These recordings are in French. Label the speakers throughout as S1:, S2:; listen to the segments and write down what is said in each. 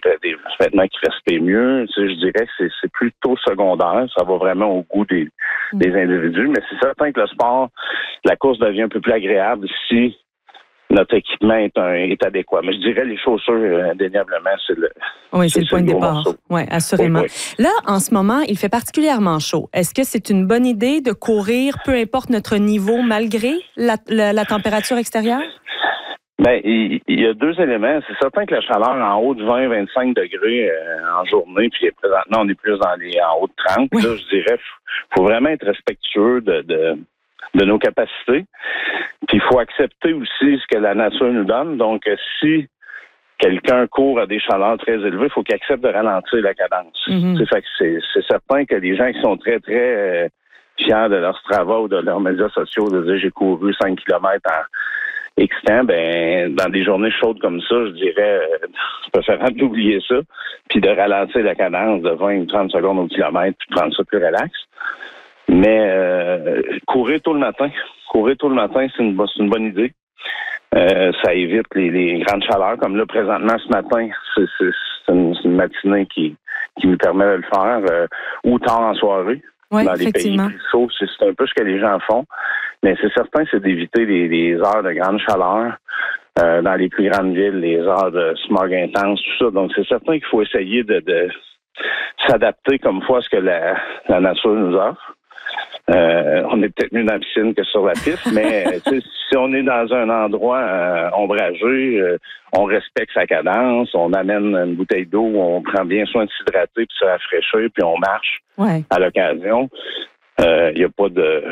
S1: des vêtements qui respectent mieux. Tu sais, je dirais que c'est plutôt secondaire. Ça va vraiment au goût des individus. Mais c'est certain que le sport, la course devient un peu plus agréable si notre équipement est adéquat. Mais je dirais les chaussures, indéniablement, c'est le
S2: point de départ. Oui, assurément. Oui. Là, en ce moment, il fait particulièrement chaud. Est-ce que c'est une bonne idée de courir, peu importe notre niveau, malgré la température extérieure?
S1: Bien, il y a deux éléments. C'est certain que la chaleur en haut de 20-25 degrés en journée, puis présentement, on est plus en haut de 30. Oui. Là, je dirais, faut vraiment être respectueux de nos capacités. Puis il faut accepter aussi ce que la nature nous donne. Donc, si quelqu'un court à des chaleurs très élevées, il faut qu'il accepte de ralentir la cadence. Mm-hmm. C'est certain que les gens qui sont très, très fiers de leur Strava ou de leurs médias sociaux, de dire j'ai couru 5 km en X temps, ben, dans des journées chaudes comme ça, je dirais, c'est préférable d'oublier ça, puis de ralentir la cadence de 20 ou 30 secondes au kilomètre, puis prendre ça plus relax. Mais courir tôt le matin, c'est une bonne idée. Ça évite les grandes chaleurs. Comme là, présentement, ce matin, c'est une matinée qui nous permet de le faire, ou tard en soirée.
S2: Oui,
S1: dans les pays plus chauds, c'est un peu ce que les gens font. Mais c'est certain, c'est d'éviter les heures de grande chaleur dans les plus grandes villes, les heures de smog intense, tout ça. Donc, c'est certain qu'il faut essayer de s'adapter comme fois à ce que la nature nous offre. On est peut-être mieux dans la piscine que sur la piste, mais si on est dans un endroit ombragé, on respecte sa cadence, on amène une bouteille d'eau, on prend bien soin de s'hydrater puis se rafraîchir, puis on marche à l'occasion. Il y a pas de...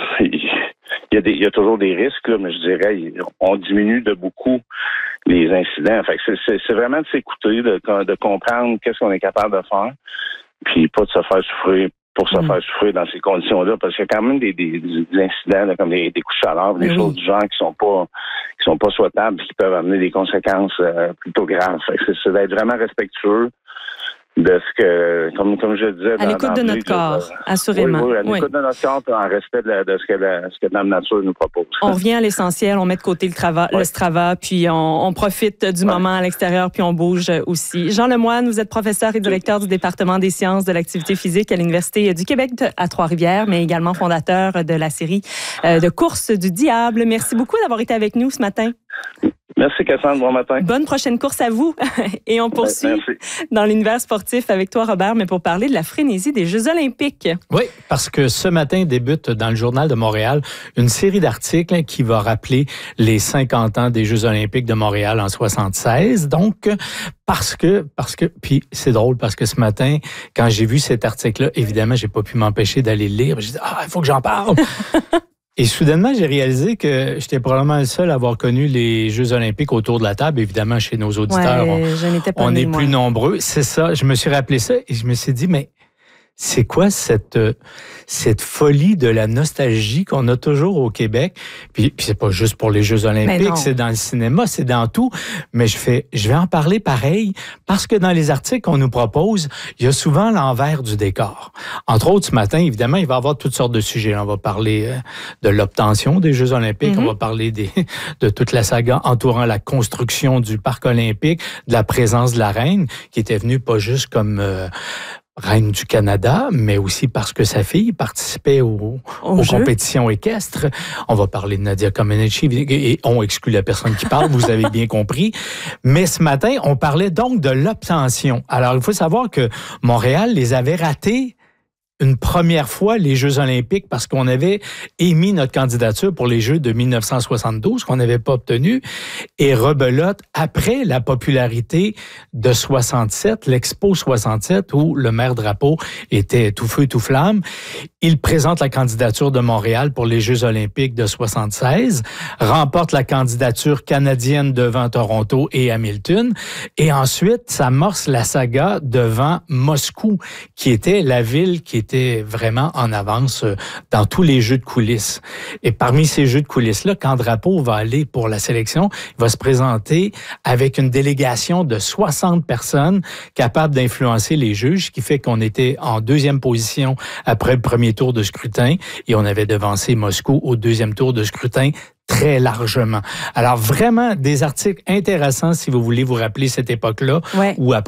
S1: Il y a toujours des risques, là, mais je dirais on diminue de beaucoup les incidents. Fait que c'est vraiment de s'écouter, de comprendre qu'est-ce qu'on est capable de faire, puis pas de se faire souffrir pour se faire souffrir dans ces conditions-là, parce qu'il y a quand même des incidents là, comme des coups de chaleur, des choses du genre qui sont pas souhaitables et qui peuvent amener des conséquences plutôt graves. Fait que c'est d'être vraiment respectueux de ce que, comme je le disais...
S2: À l'écoute de notre corps, assurément.
S1: Oui, à l'écoute de notre corps, en respect de ce que la nature nous propose.
S2: On revient à l'essentiel, on met de côté le Strava, puis on profite du moment à l'extérieur, puis on bouge aussi. Jean Lemoine, vous êtes professeur et directeur du département des sciences de l'activité physique à l'Université du Québec à Trois-Rivières, mais également fondateur de la série de courses du diable. Merci beaucoup d'avoir été avec nous ce matin.
S1: Merci, Cassandre. Bon matin.
S2: Bonne prochaine course à vous. Et on poursuit dans l'univers sportif avec toi, Robert, mais pour parler de la frénésie des Jeux olympiques.
S3: Oui, parce que ce matin débute dans le Journal de Montréal une série d'articles qui va rappeler les 50 ans des Jeux olympiques de Montréal en 1976. Donc, parce que, puis c'est drôle parce que ce matin, quand j'ai vu cet article-là, évidemment, j'ai pas pu m'empêcher d'aller le lire. J'ai dit, il faut que j'en parle. Et soudainement, j'ai réalisé que j'étais probablement le seul à avoir connu les Jeux olympiques autour de la table. Évidemment, chez nos auditeurs, on est plus nombreux. C'est ça, je me suis rappelé ça et je me suis dit, mais c'est quoi cette folie de la nostalgie qu'on a toujours au Québec? Puis c'est pas juste pour les Jeux olympiques, c'est dans le cinéma, c'est dans tout. Mais je vais en parler pareil parce que dans les articles qu'on nous propose, il y a souvent l'envers du décor. Entre autres, ce matin, évidemment, il va y avoir toutes sortes de sujets. On va parler de l'obtention des Jeux olympiques, on va parler de toute la saga entourant la construction du parc olympique, de la présence de la reine, qui était venue pas juste comme... reine du Canada, mais aussi parce que sa fille participait aux compétitions équestres. On va parler de Nadia Comaneci et on exclut la personne qui parle, vous avez bien compris. Mais ce matin, on parlait donc de l'obtention. Alors, il faut savoir que Montréal les avait ratés une première fois les Jeux olympiques parce qu'on avait émis notre candidature pour les Jeux de 1972 qu'on n'avait pas obtenu et rebelote après la popularité de 67, l'Expo 67 où le maire Drapeau était tout feu tout flamme. Il présente la candidature de Montréal pour les Jeux olympiques de 76, remporte la candidature canadienne devant Toronto et Hamilton et ensuite s'amorce la saga devant Moscou qui était la ville qui était vraiment en avance dans tous les jeux de coulisses. Et parmi ces jeux de coulisses-là, quand Drapeau va aller pour la sélection, il va se présenter avec une délégation de 60 personnes capables d'influencer les juges, ce qui fait qu'on était en deuxième position après le premier tour de scrutin et on avait devancé Moscou au deuxième tour de scrutin très largement. Alors vraiment, des articles intéressants si vous voulez vous rappeler cette époque-là où après